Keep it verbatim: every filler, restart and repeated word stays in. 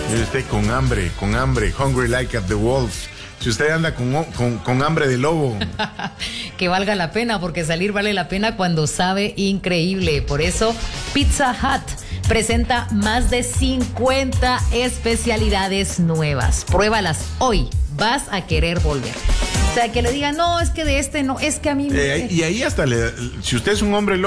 Y usted con hambre, con hambre, hungry like at the wolf. Si usted anda con, con, con hambre de lobo. Que valga la pena, porque salir vale la pena cuando sabe increíble. Por eso, Pizza Hut presenta más de cincuenta especialidades nuevas. Pruébalas hoy, vas a querer volver. O sea, que le digan, no, es que de este no, es que a mí... Eh, y ahí hasta, le, si usted es un hombre lobo,